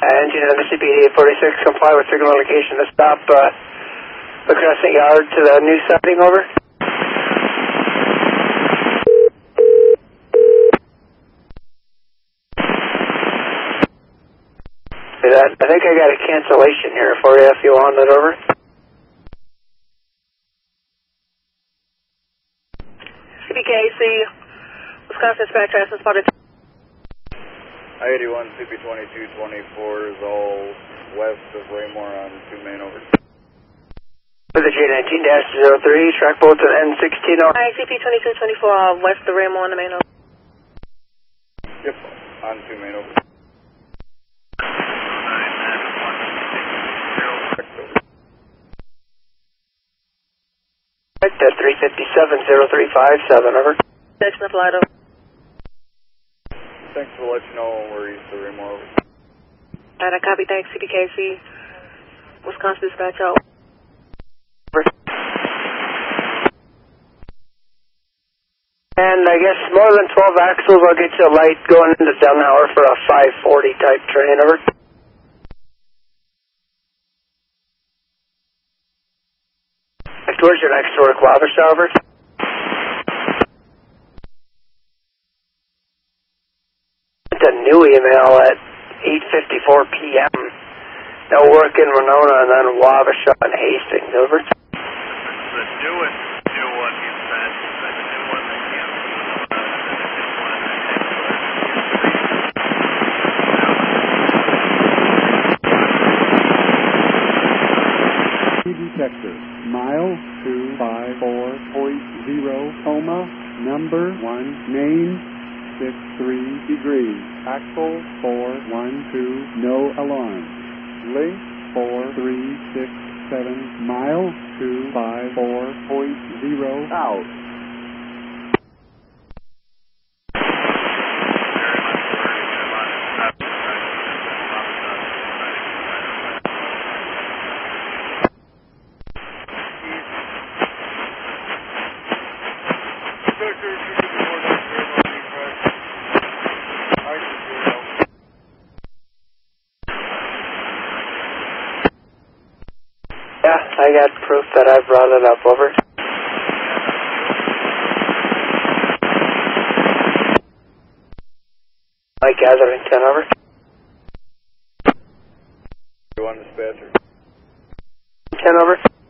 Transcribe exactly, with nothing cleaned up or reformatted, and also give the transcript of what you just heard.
engine of the C P D eight forty-six, comply with signal indication to stop uh, the crescent yard to the new siding, over. That, I think I got a cancellation here for you if you want it, over. C B K C, Wisconsin Dispatch, Aspen spotted. I eighty-one C P twenty-two twenty-four is all west of Raymore on two main, over. For the J nineteen dash zero three, track both to N sixteen, over. Hi, C P twenty-two twenty-four, uh, west of Raymore on the main, over. Yep, on two main, over. At three fifty-seven, zero three five seven, over. Section of light, over. Thanks for letting you know we're east of Raymore, over. Alright, I copy, thanks, C B K C, Wisconsin Dispatch, out. Over. And I guess more than twelve axles, I'll get you a light going into Delnauer for a five forty type train, over. Where's your next work, Wabasha, over? A new email at eight fifty-four p m No work in Winona, and then Wabasha and Hastings, over. The newest new one you sent, the new one that came from Winona. Detector, mile two five four point zero, coma, number one, main, six three degrees, axle four one two, no alarm, link four three six seven, mile two five four point zero, out. Yeah, I got proof that I brought it up, over. Mike Gatherington, over. You want dispatcher? ten, over.